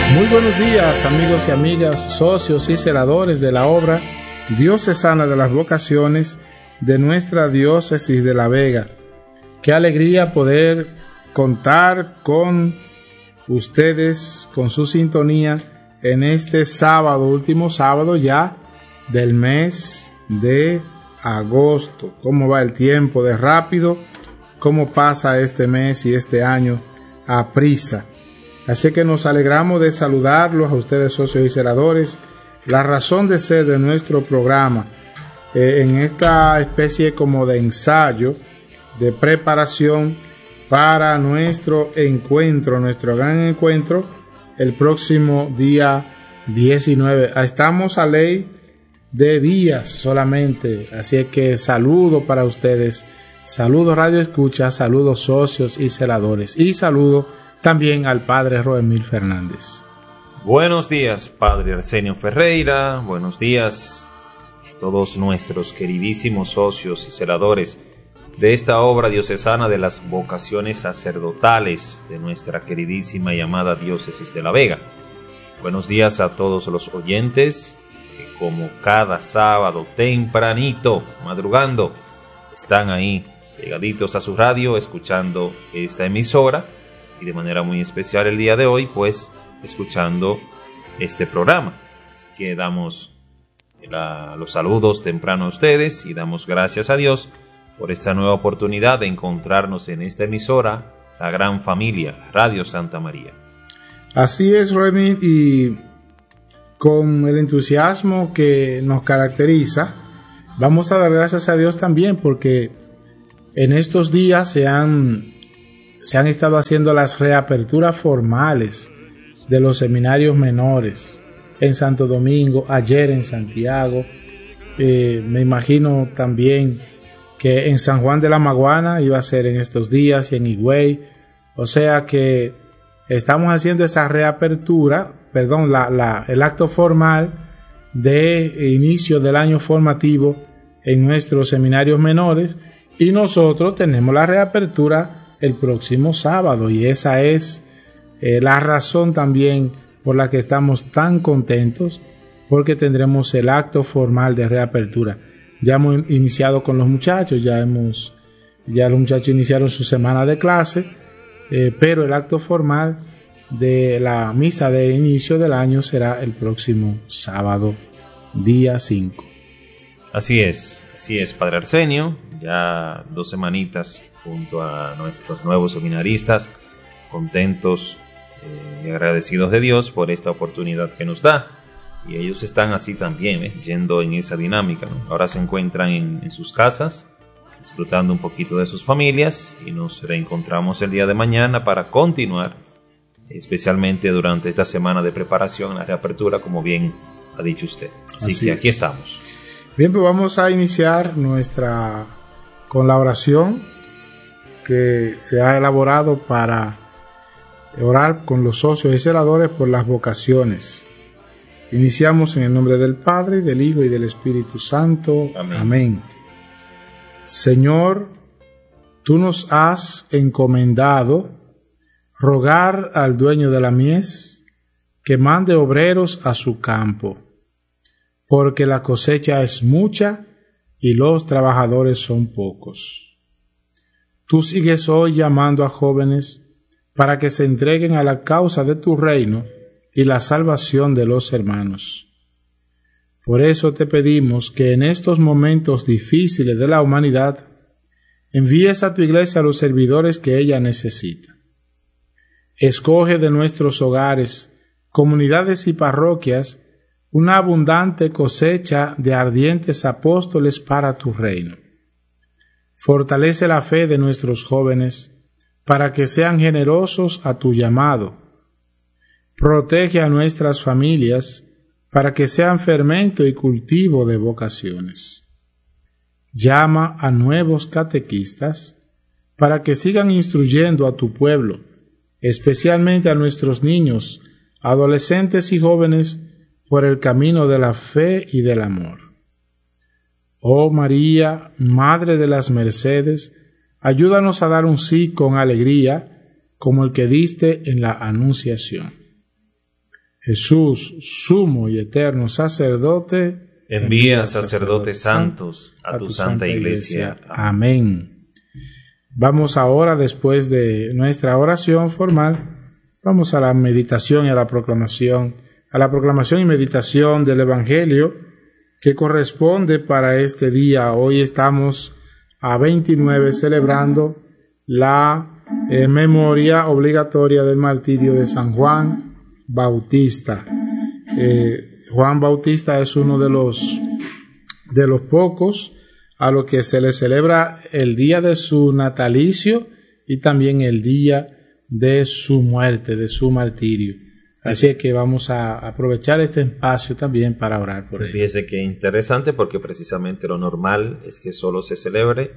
Muy buenos días, amigos y amigas, socios y celadores de la obra diocesana de las vocaciones de nuestra diócesis de La Vega. Qué alegría poder contar con ustedes, con su sintonía en este sábado, último sábado ya del mes de agosto. ¿Cómo va el tiempo de rápido? ¿Cómo pasa este mes y este año a prisa? Así que nos alegramos de saludarlos a ustedes, socios y celadores. La razón de ser de nuestro programa en esta especie como de ensayo, de preparación para nuestro encuentro, nuestro gran encuentro, el próximo día 19. Estamos a ley de días solamente, así es que saludo para ustedes, saludos Radio Escucha, saludos socios y celadores, y saludo también al Padre Roemil Fernández. Buenos días, Padre Arsenio Ferreira. Buenos días a todos nuestros queridísimos socios y celadores de esta obra diocesana de las vocaciones sacerdotales de nuestra queridísima y amada diócesis de La Vega. Buenos días a todos los oyentes que, como cada sábado tempranito, madrugando, están ahí pegaditos a su radio escuchando esta emisora, y de manera muy especial el día de hoy, pues, escuchando este programa. Así que damos los saludos temprano a ustedes y damos gracias a Dios por esta nueva oportunidad de encontrarnos en esta emisora, la gran familia Radio Santa María. Así es, Remy, y con el entusiasmo que nos caracteriza, vamos a dar gracias a Dios también porque en estos días se han estado haciendo las reaperturas formales de los seminarios menores en Santo Domingo, ayer en Santiago, me imagino también que en San Juan de la Maguana iba a ser en estos días y en Higüey, o sea que estamos haciendo esa reapertura, el acto formal de inicio del año formativo en nuestros seminarios menores, y nosotros tenemos la reapertura el próximo sábado, y esa es la razón también por la que estamos tan contentos, porque tendremos el acto formal de reapertura. Ya hemos iniciado con los muchachos, ya los muchachos iniciaron su semana de clase, pero el acto formal de la misa de inicio del año será el próximo sábado, día 5. Así es, Padre Arsenio, ya 2 semanitas junto a nuestros nuevos seminaristas, contentos y agradecidos de Dios por esta oportunidad que nos da, y ellos están así también, yendo en esa dinámica, ¿no? Ahora se encuentran en sus casas, disfrutando un poquito de sus familias, y nos reencontramos el día de mañana para continuar, especialmente durante esta semana de preparación, la reapertura, como bien ha dicho usted. Así que aquí estamos. Bien, pues vamos a iniciar con la oración que se ha elaborado para orar con los socios y celadores por las vocaciones. Iniciamos en el nombre del Padre, del Hijo y del Espíritu Santo. Amén. Señor, tú nos has encomendado rogar al dueño de la mies que mande obreros a su campo, porque la cosecha es mucha y los trabajadores son pocos. Tú sigues hoy llamando a jóvenes para que se entreguen a la causa de tu reino y la salvación de los hermanos. Por eso te pedimos que en estos momentos difíciles de la humanidad envíes a tu iglesia a los servidores que ella necesita. Escoge de nuestros hogares, comunidades y parroquias una abundante cosecha de ardientes apóstoles para tu reino. Fortalece la fe de nuestros jóvenes para que sean generosos a tu llamado. Protege a nuestras familias para que sean fermento y cultivo de vocaciones. Llama a nuevos catequistas para que sigan instruyendo a tu pueblo, especialmente a nuestros niños, adolescentes y jóvenes, por el camino de la fe y del amor. Oh María, Madre de las Mercedes, ayúdanos a dar un sí con alegría, como el que diste en la Anunciación. Jesús, sumo y eterno sacerdote, envía sacerdotes santos a tu santa iglesia. Amén. Vamos ahora, después de nuestra oración formal, vamos a la meditación y a la proclamación y meditación del Evangelio que corresponde para este día. Hoy estamos a 29 celebrando la memoria obligatoria del martirio de San Juan Bautista. Juan Bautista es uno de los pocos a los que se le celebra el día de su natalicio y también el día de su muerte, de su martirio. Así es que vamos a aprovechar este espacio también para orar por él. Fíjese que interesante, porque precisamente lo normal es que solo se celebre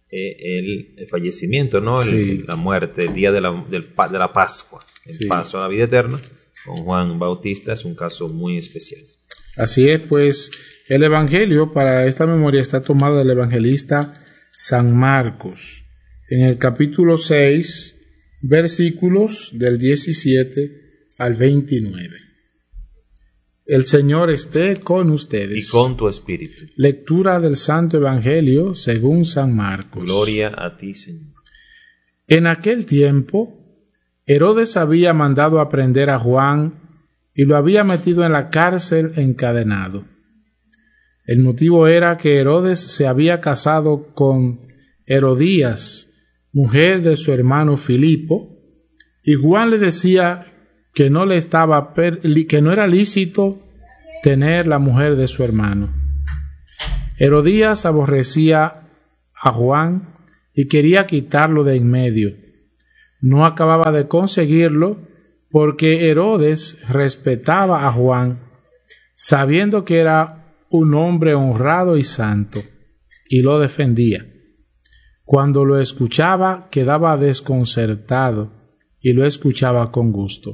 el fallecimiento, ¿no? Sí. La muerte, el día de la Pascua, el paso a la vida eterna. Con Juan Bautista es un caso muy especial. Así es, pues el Evangelio para esta memoria está tomado del evangelista San Marcos, en el capítulo 6, versículos del 17 al 29. El Señor esté con ustedes. Y con tu espíritu. Lectura del Santo Evangelio según San Marcos. Gloria a ti, Señor. En aquel tiempo, Herodes había mandado a prender a Juan y lo había metido en la cárcel encadenado. El motivo era que Herodes se había casado con Herodías, mujer de su hermano Filipo, y Juan le decía que no era lícito tener la mujer de su hermano. Herodías aborrecía a Juan y quería quitarlo de en medio. No acababa de conseguirlo porque Herodes respetaba a Juan, sabiendo que era un hombre honrado y santo, y lo defendía. Cuando lo escuchaba, quedaba desconcertado y lo escuchaba con gusto.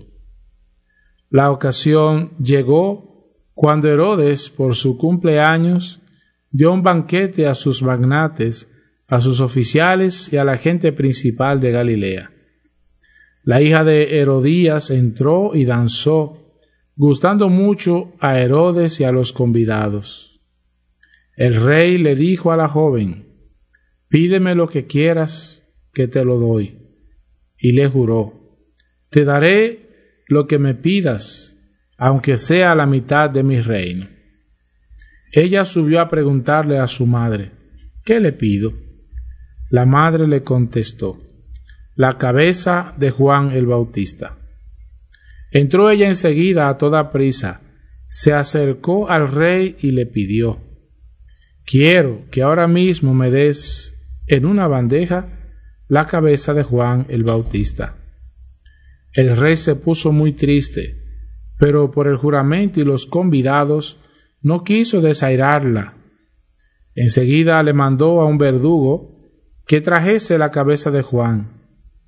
La ocasión llegó cuando Herodes, por su cumpleaños, dio un banquete a sus magnates, a sus oficiales y a la gente principal de Galilea. La hija de Herodías entró y danzó, gustando mucho a Herodes y a los convidados. El rey le dijo a la joven: «Pídeme lo que quieras, que te lo doy». Y le juró: «Te daré lo que me pidas, aunque sea la mitad de mi reino». Ella subió a preguntarle a su madre: «¿Qué le pido?». La madre le contestó: «La cabeza de Juan el Bautista». Entró ella enseguida a toda prisa, se acercó al rey y le pidió: «Quiero que ahora mismo me des en una bandeja la cabeza de Juan el Bautista». El rey se puso muy triste, pero por el juramento y los convidados no quiso desairarla. Enseguida le mandó a un verdugo que trajese la cabeza de Juan.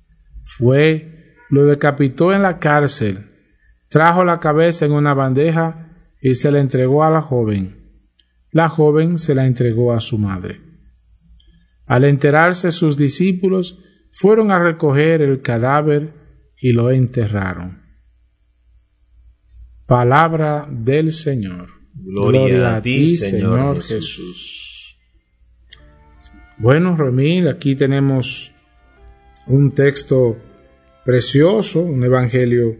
Fue, lo decapitó en la cárcel, trajo la cabeza en una bandeja y se la entregó a la joven. La joven se la entregó a su madre. Al enterarse sus discípulos, fueron a recoger el cadáver y lo enterraron. Palabra del Señor. Gloria a ti, Señor Jesús. Bueno, Romil, aquí tenemos un texto precioso, un evangelio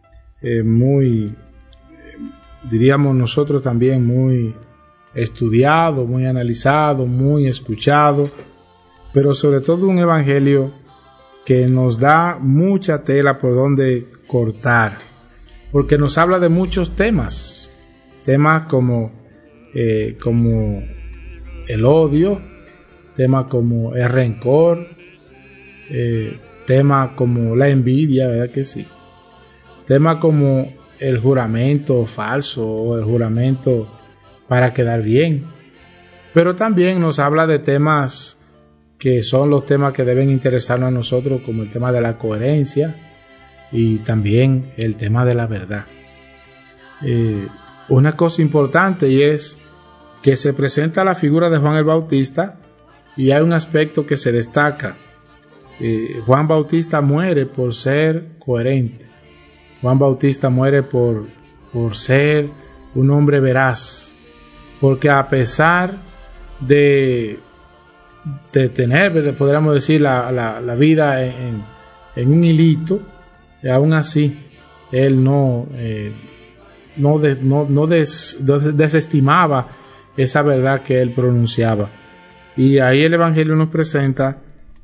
diríamos nosotros también, muy estudiado, muy analizado, muy escuchado, pero sobre todo un evangelio que nos da mucha tela por donde cortar, porque nos habla de muchos temas como el odio, temas como el rencor, temas como la envidia, ¿verdad que sí? Temas como el juramento falso o el juramento para quedar bien. Pero también nos habla de temas que son los temas que deben interesarnos a nosotros, como el tema de la coherencia y también el tema de la verdad. Una cosa importante, y es que se presenta la figura de Juan el Bautista y hay un aspecto que se destaca. Juan Bautista muere por ser coherente. Juan Bautista muere por por ser un hombre veraz, porque a pesar de tener, podríamos decir, la vida en un hilito, aún así él no desestimaba esa verdad que él pronunciaba. Y ahí el Evangelio nos presenta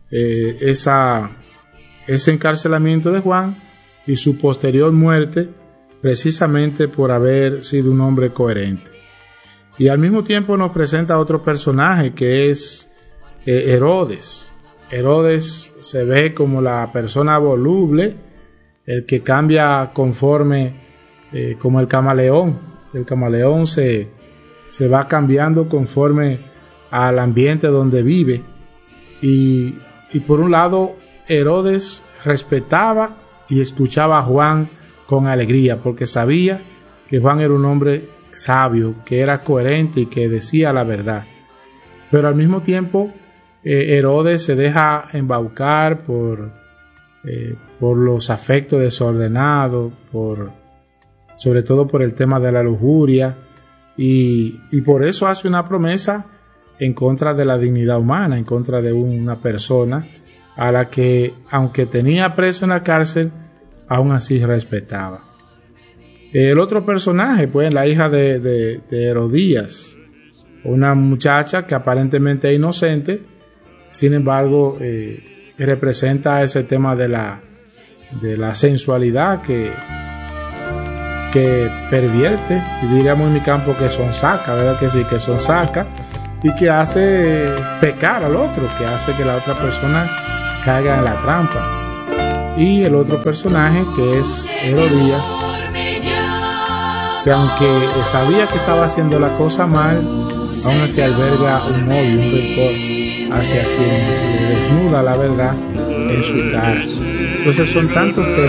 ese encarcelamiento de Juan y su posterior muerte, precisamente por haber sido un hombre coherente. Y al mismo tiempo nos presenta otro personaje que es Herodes. Herodes se ve como la persona voluble, el que cambia conforme, como el camaleón. El camaleón se va cambiando conforme al ambiente donde vive. Y por un lado, Herodes respetaba y escuchaba a Juan con alegría, porque sabía que Juan era un hombre sabio, que era coherente y que decía la verdad. Pero al mismo tiempo, Herodes se deja embaucar por los afectos desordenados, sobre todo por el tema de la lujuria, y por eso hace una promesa en contra de la dignidad humana, en contra de una persona a la que, aunque tenía preso en la cárcel, aún así respetaba. El otro personaje, pues, la hija de Herodías, una muchacha que aparentemente es inocente, sin embargo, representa ese tema de la sensualidad que pervierte, y diríamos en mi campo que sonsaca, ¿verdad que sí? Que sonsaca y que hace pecar al otro, que hace que la otra persona caiga en la trampa. Y el otro personaje, que es Herodías, que aunque sabía que estaba haciendo la cosa mal, aún así alberga un odio, un rencor hacia quien le desnuda la verdad en su cara. Entonces son tantos temas